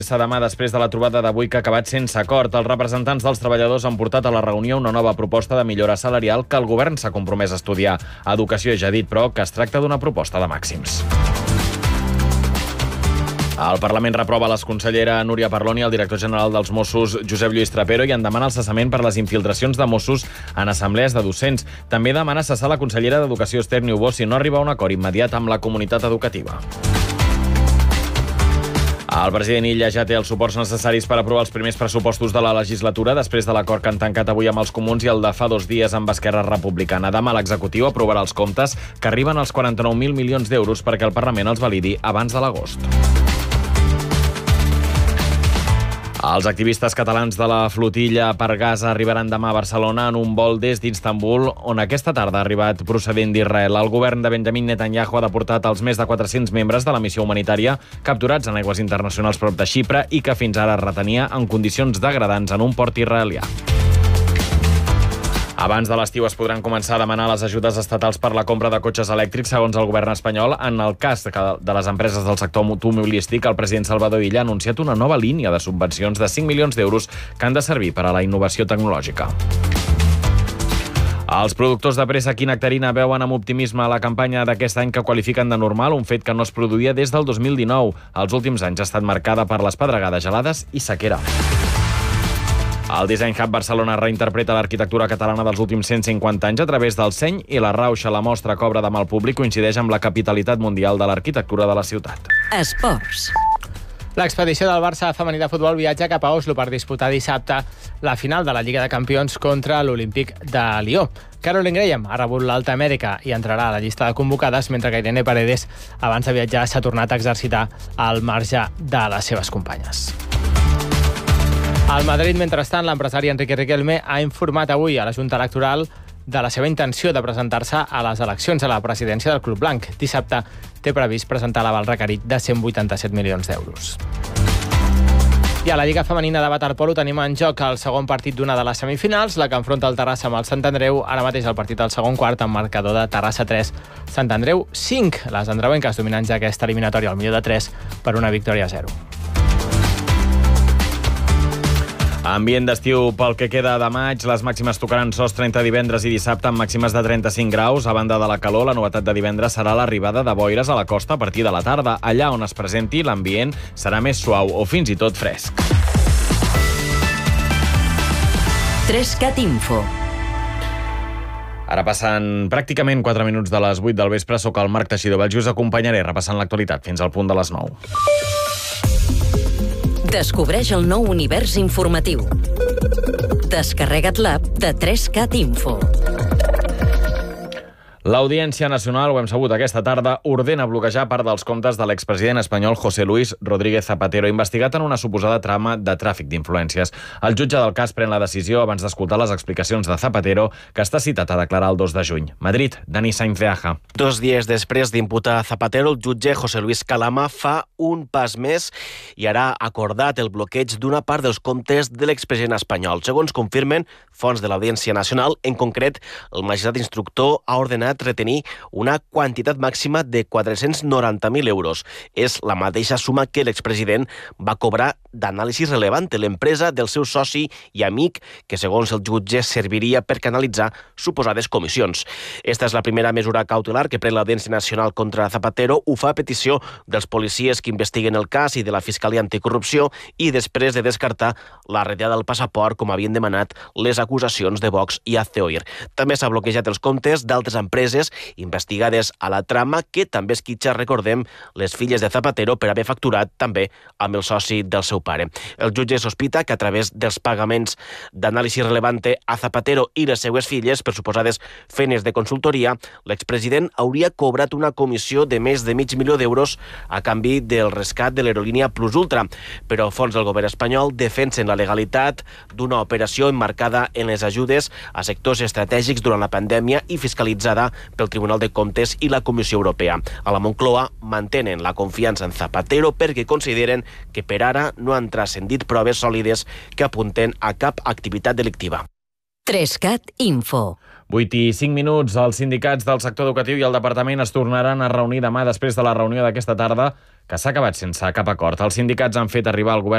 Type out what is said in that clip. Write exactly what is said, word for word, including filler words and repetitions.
Demà, després de la trobada d'avui que ha acabat sense acord, els representants dels treballadors han portat a la reunió una nova proposta de millora salarial que el govern s'ha compromès a estudiar. Educació ja ha dit, però, que es tracta d'una proposta de màxims. El Parlament reprova la consellera Núria Parlon i el director general dels Mossos, Josep Lluís Trapero, i en demana el cessament per les infiltracions de Mossos en assemblees de docents. També demana cessar la consellera d'Educació, Esther Niubó, si no arriba a un acord immediat amb la comunitat educativa. El president Illa ja té els suports necessaris per aprovar els primers pressupostos de la legislatura després de l'acord que han tancat avui amb els comuns i el de fa dos dies amb Esquerra Republicana. Demà l'executiu aprovarà els comptes que arriben als quaranta-nou mil milions d'euros perquè el Parlament els validi abans de l'agost. Els activistes catalans de la flotilla per Gaza arribaran demà a Barcelona en un vol des d'Istanbul, on aquesta tarda ha arribat procedent d'Israel. El govern de Benjamin Netanyahu ha deportat els més de quatre-cents membres de la missió humanitària capturats en aigües internacionals prop de Xipre i que fins ara retenia en condicions degradants en un port israelià. Abans de l'estiu es podran començar a demanar les ajudes estatals per la compra de cotxes elèctrics, segons el govern espanyol. En el cas de les empreses del sector automobilístic, el president Salvador Illa ha anunciat una nova línia de subvencions de cinc milions d'euros que han de servir per a la innovació tecnològica. Els productors de préssec i nectarina veuen amb optimisme la campanya d'aquest any que qualifiquen de normal, un fet que no es produïa des del dos mil dinou. Els últims anys ha estat marcada per les pedregades gelades i sequera. El Design Hub Barcelona reinterpreta l'arquitectura catalana dels últims cent cinquanta anys a través del seny i la rauxa. La mostra que obre demà al públic coincideix amb la capitalitat mundial de l'arquitectura de la ciutat. Esports. L'expedició del Barça femení de futbol viatja cap a Oslo per disputar dissabte la final de la Lliga de Campions contra l'Olímpic de Lió. Caroline Graham ha rebut l'alta mèdica i entrarà a la llista de convocades, mentre que Irene Paredes, abans de viatjar, s'ha tornat a exercitar al marge de les seves companyes. Al Madrid, mentrestant, l'empresari Enrique Riquelme ha informat avui a la Junta Electoral de la seva intenció de presentar-se a les eleccions a la presidència del Club Blanc. Dissabte té previst presentar l'aval requerit de cent vuitanta-set milions d'euros. I a la Lliga Femenina de waterpolo tenim en joc el segon partit d'una de les semifinals, la que enfronta el Terrassa amb el Sant Andreu. Ara mateix el partit del segon quart amb marcador de Terrassa tres, Sant Andreu cinc. Les andreuenques dominants d'aquesta eliminatòria al millor de tres per una victòria a zero. Ambient d'estiu pel que queda de maig. Les màximes tocaran sostre entre divendres i dissabte amb màximes de trenta-cinc graus. A banda de la calor, la novetat de divendres serà l'arribada de boires a la costa a partir de la tarda. Allà on es presenti, l'ambient serà més suau o fins i tot fresc. Trescat Info. Ara passen pràcticament quatre minuts de les vuit del vespre. Soc el Marc Teixidor. Us acompanyaré repassant l'actualitat fins al punt de les nou. Descobreix el nou univers informatiu. Descarrega't l'app de trescat Info. L'Audiència Nacional, ho hem sabut aquesta tarda, ordena bloquejar part dels comptes de l'expresident espanyol José Luis Rodríguez Zapatero, investigat en una suposada trama de tràfic d'influències. El jutge del cas pren la decisió abans d'escoltar les explicacions de Zapatero, que està citat a declarar el dos de juny. Madrid, Dani Sainz de Aja. Dos dies després d'imputar a Zapatero, el jutge José Luis Calama fa un pas més i ara ha acordat el bloqueig d'una part dels comptes de l'expresident espanyol. Segons confirmen fonts de l'Audiència Nacional, en concret, el magistrat instructor ha ordenat retenir una quantitat màxima de quatre-cents noranta mil euros. És la mateixa suma que l'expresident va cobrar d'anàlisi rellevant de l'empresa del seu soci i amic, que segons el jutge serviria per canalitzar suposades comissions. Esta és la primera mesura cautelar que pren l'Audiència Nacional contra Zapatero. Ho fa a petició dels policies que investiguen el cas i de la Fiscalia Anticorrupció i després de descartar la retirada del passaport, com havien demanat les acusacions de Vox i Azzoir. També s'ha bloquejat els comptes d'altres empreses investigades a la trama, que també esquitxa, recordem, les filles de Zapatero per haver facturat també amb el soci del seu pare. El jutge sospita que a través dels pagaments d'anàlisi relevante a Zapatero i les seues filles per suposades feines de consultoria, l'expresident hauria cobrat una comissió de més de mig milió d'euros a canvi del rescat de l'aerolínia Plus Ultra. Però fons del govern espanyol defensen la legalitat d'una operació emmarcada en les ajudes a sectors estratègics durant la pandèmia i fiscalitzada pel Tribunal de Comptes i la Comissió Europea. A la Moncloa mantenen la confiança en Zapatero perquè consideren que per ara no han transcendit proves sòlides que apunten a cap activitat delictiva. trescat Info. vuit i cinc minuts. Els sindicats del sector educatiu i el departament es tornaran a reunir demà després de la reunió d'aquesta tarda, que s'ha acabat sense cap acord. Els sindicats han fet arribar al govern